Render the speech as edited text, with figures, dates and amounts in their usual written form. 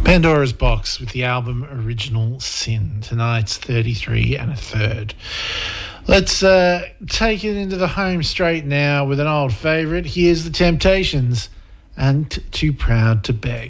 Pandora's Box with the album Original Sin. Tonight's 33 and a third. Let's take it into the home straight now with an old favourite. Here's the Temptations and Too Proud to Beg.